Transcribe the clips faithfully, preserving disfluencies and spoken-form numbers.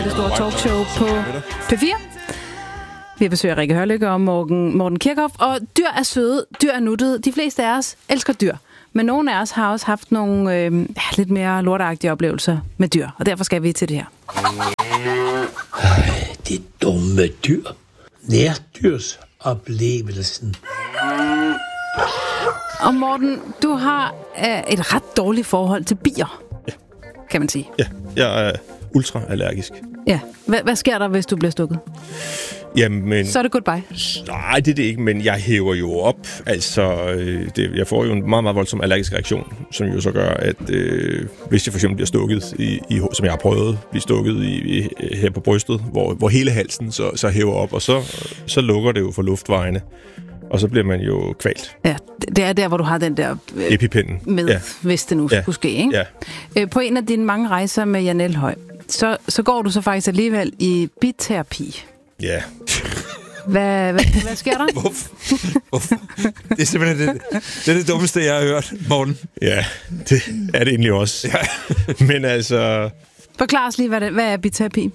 Det store talkshow på P fire. Vi besøger Rikke Hørlykke og Morten, Morten Kirchhoff. Og dyr er søde, dyr er nuttede. De fleste af os elsker dyr. Men nogle af os har også haft nogle øh, lidt mere lorteagtige oplevelser med dyr. Og derfor skal vi til det her. Ej, det dumme dyr. Nærdyrsoplevelsen. Og Morten, du har øh, et ret dårligt forhold til bier, ja. Kan man sige. Ja, jeg er ultra-allergisk. Ja. H- hvad sker der, hvis du bliver stukket? Jamen, så er det goodbye. Nej, det er det ikke, men jeg hæver jo op. Altså, øh, det, jeg får jo en meget, meget voldsom allergisk reaktion, som jo så gør, at øh, hvis jeg for eksempel bliver stukket, i, i, som jeg har prøvet, blive stukket i, i, her på brystet, hvor, hvor hele halsen så, så hæver op, og så, så lukker det jo for luftvejene. Og så bliver man jo kvalt. Ja, det er der, hvor du har den der øh, epipinden med, ja. Hvis det nu ja. Skulle ske, ikke? Ja. Øh, på en af dine mange rejser med Jan Elhøj, så, så går du så faktisk alligevel i biterapi. Ja. Hvad, hvad, hvad sker der? Hvorfor? Hvorfor? Det er simpelthen det, det, er det dummeste, jeg har hørt, Morten. Ja, det er det egentlig også. Ja. Men altså... Forklar os lige, hvad, det, hvad er biterapi?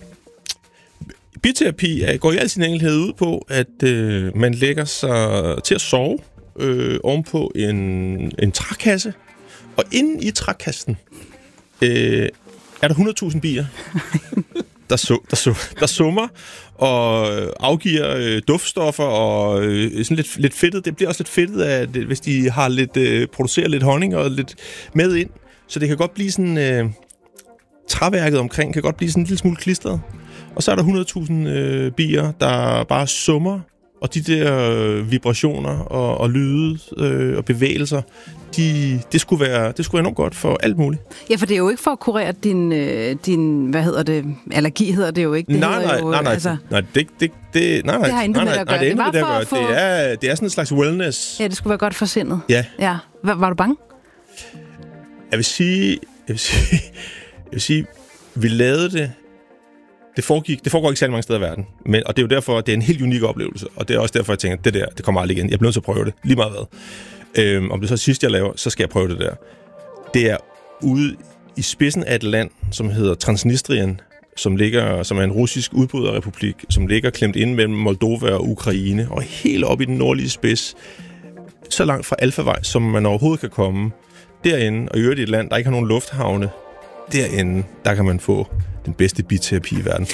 Biterapi går i al sin enkelhed ud på, at øh, man lægger sig til at sove øh, ovenpå en, en trækasse. Og inde i trækassen øh, er der hundrede tusind bier, der, så, der, så, der summer og afgiver øh, duftstoffer og øh, sådan lidt, lidt fedtet. Det bliver også lidt fedtet, af, det, hvis de har lidt øh, producerer lidt honning og lidt med ind. Så det kan godt blive sådan... Øh, træværket omkring kan godt blive sådan en lille smule klistret. Og så er der hundrede tusind øh, bier, der bare summer, og de der øh, vibrationer og, og lyde øh, og bevægelser, de, det, skulle være, det skulle være enormt godt for alt muligt. Ja, for det er jo ikke for at kurere din, øh, din hvad hedder det, allergi hedder det jo ikke. Det nej, nej, jo, nej, nej, altså, nej, det, det, det, nej, nej, det har intet med at gøre. Nej, det, det, det, var det, det, er, det er sådan en slags wellness. Ja, det skulle være godt for sindet. Ja. Ja. Var, var du bange? Jeg vil sige, jeg vil sige, jeg vil sige, vi lavede det. Det, foregik, det foregår ikke særlig mange steder i verden. Men, og det er jo derfor, at det er en helt unik oplevelse. Og det er også derfor, jeg tænker, at det der, det kommer aldrig igen. Jeg bliver nødt til at prøve det. Lige meget hvad. Øhm, om det så er sidst, jeg laver, så skal jeg prøve det der. Det er ude i spidsen af et land, som hedder Transnistrien, som, ligger, som er en russisk udbryderrepublik, som ligger klemt inde mellem Moldova og Ukraine, og helt op i den nordlige spids, så langt fra Alfavej, som man overhovedet kan komme. Derinde, og i øvrigt i et land, der ikke har nogen lufthavne, derinde, der kan man få den bedste biterapi i verden.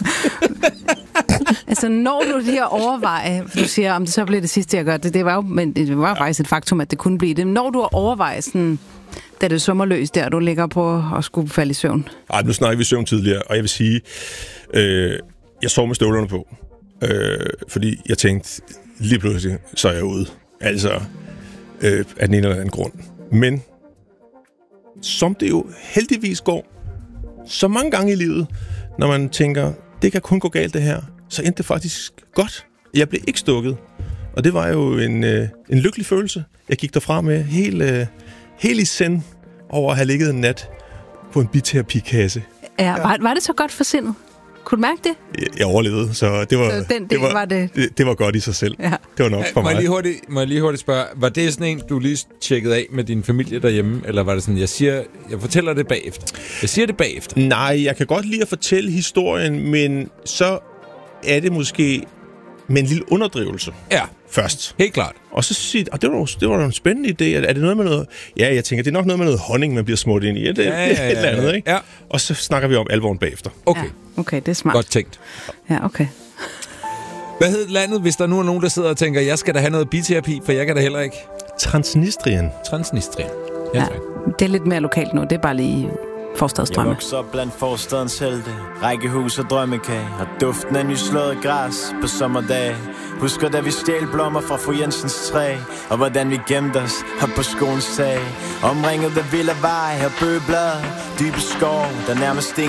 Altså, når du lige overveje, for du siger, om det så bliver det sidste, jeg gør det, det var jo, men det var ja. faktisk et faktum, at det kunne blive det. Når du overvejer sådan, da det er sommerløs der, du ligger på og skulle falde i søvn. Ej, nu snakker vi søvn tidligere, og jeg vil sige, øh, jeg sov med støvlerne på, øh, fordi jeg tænkte, lige pludselig, så er jeg ude. Altså, øh, af den ene eller anden grund. Men, som det jo heldigvis går, så mange gange i livet, når man tænker, det kan kun gå galt det her, så endte det faktisk godt. Jeg blev ikke stukket. Og det var jo en, øh, en lykkelig følelse. Jeg gik derfra med helt, øh, helt i send over at have ligget en nat på en biterapikasse. Ja, var, var det så godt for sindet? Kunne du mærke det? Jeg, jeg overlevede, så det var, så den del det, var, var det... det, det var godt i sig selv. Ja. Det var nok for må mig. Jeg lige hurtigt, må jeg lige hurtigt spørge, var det sådan en, du lige tjekkede af med din familie derhjemme, eller var det sådan, jeg siger, jeg fortæller det bagefter? Jeg siger det bagefter. Nej, jeg kan godt lide at fortælle historien, men så er det måske med en lille underdrivelse. Ja. Først. Helt klart. Og så siger og det var det var en spændende idé. Er det noget med noget? Ja, jeg tænker, det er nok noget med noget honning, man bliver smurt ind i. Ja, det, ja, ja, ja, ja. Et eller andet, ikke? Ja. Og så snakker vi om alvoren bagefter. Okay. Ja, okay, det er smart. Godt tænkt. Ja, okay. Hvad hed landet, hvis der nu er nogen, der sidder og tænker, jeg skal da have noget biterapi, for jeg kan da heller ikke? Transnistrien. Transnistrien. Ja, ja, det er lidt mere lokalt nu. Det er bare lige forstadsdrømme. Jeg vokser op blandt forstadens helte, rækkehus og drømmekage, og duften af nyslået græs på sommerdage. Husker da vi stjal blommer fra fru Jensens træ, og hvordan vi gemte os op på skolens tag. Omringet af villaveje og bøgeblader, dybe skov, der nærmest